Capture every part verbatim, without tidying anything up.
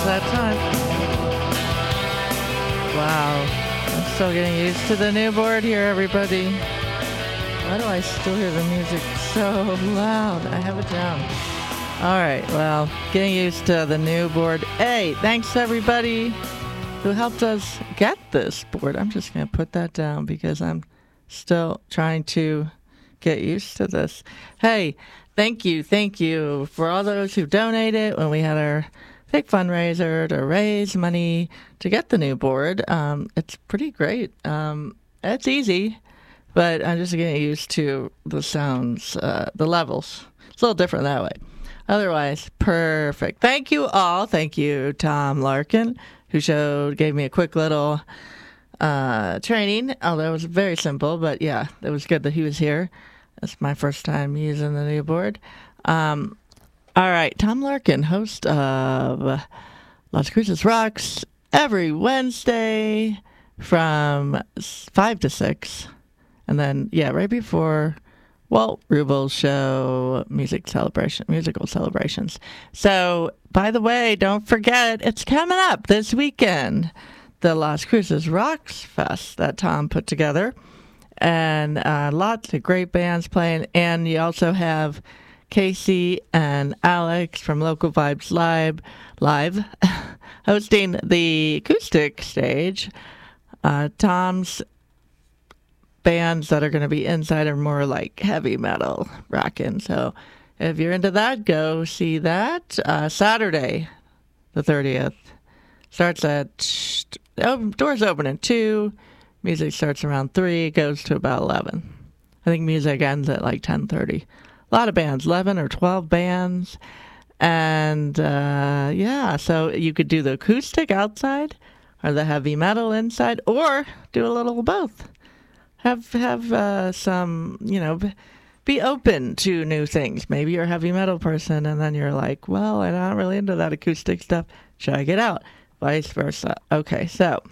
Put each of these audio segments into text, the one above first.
that time. Wow. I'm still getting used to the new board here, everybody. Why do I still hear the music so loud? I have it down. All right, well, getting used to the new board. Hey, thanks everybody who helped us get this board. I'm just going to put that down because I'm still trying to get used to this. Hey, thank you, thank you for all those who donated when we had our big fundraiser to raise money to get the new board. Um, it's pretty great. Um, it's easy, but I'm just getting used to the sounds, uh, the levels. It's a little different that way. Otherwise, perfect. Thank you all. Thank you, Tom Larkin, who showed, gave me a quick little uh, training, although it was very simple, but yeah, it was good that he was here. It's my first time using the new board. Um, all right, Tom Larkin, host of Las Cruces Rocks, every Wednesday from five to six. And then, yeah, right before Walt Rubel's show, Music Celebration, Musical Celebrations. So, by the way, don't forget, it's coming up this weekend, the Las Cruces Rocks Fest that Tom put together. And uh, lots of great bands playing. And you also have Casey and Alex from Local Vibes Live, live hosting the acoustic stage. Uh, Tom's bands that are going to be inside are more like heavy metal rockin'. So if you're into that, go see that. Uh, Saturday, the thirtieth, starts at, oh, doors open at two. Music starts around three, goes to about eleven. I think music ends at like ten thirty. A lot of bands, eleven or twelve bands. And uh, yeah, so you could do the acoustic outside or the heavy metal inside, or do a little of both. Have have uh, some, you know, be open to new things. Maybe you're a heavy metal person and then you're like, well, I'm not really into that acoustic stuff. Check it out. Vice versa. Okay, so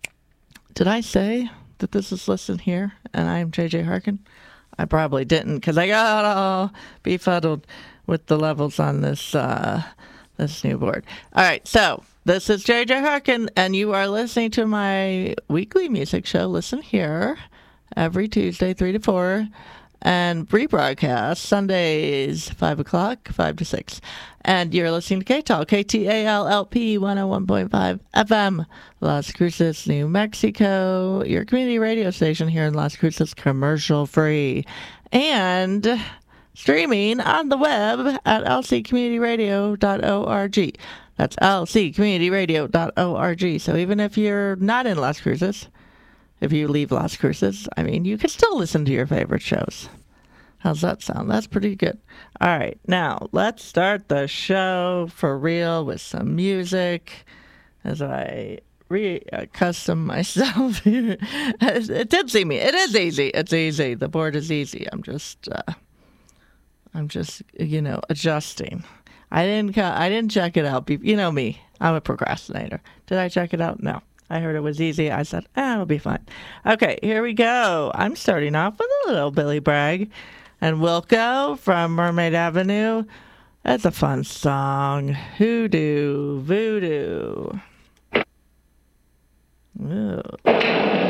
did I say that this is Listen Here and I'm J J Harkin? I probably didn't because I got all befuddled with the levels on this uh, this new board. All right, so this is J J Harkin and you are listening to my weekly music show, Listen Here, every Tuesday, three to four, and rebroadcast Sundays, five o'clock, five to six. And you're listening to K-Talk, K T A L L P one oh one point five F M, Las Cruces, New Mexico, your community radio station here in Las Cruces, commercial free. And streaming on the web at l c community radio dot org. That's l c community radio dot org. So even if you're not in Las Cruces, if you leave Las Cruces, I mean, you can still listen to your favorite shows. How's that sound? That's pretty good. All right, now let's start the show for real with some music as I reaccustom myself here. It did see me. It is easy. It's easy. The board is easy. I'm just, uh, I'm just, you know, adjusting. I didn't, I didn't check it out. You know me. I'm a procrastinator. Did I check it out? No. I heard it was easy. I said, ah, it'll be fine. Okay, here we go. I'm starting off with a little Billy Bragg and Wilco from Mermaid Avenue. That's a fun song. Hoodoo, voodoo. Ooh.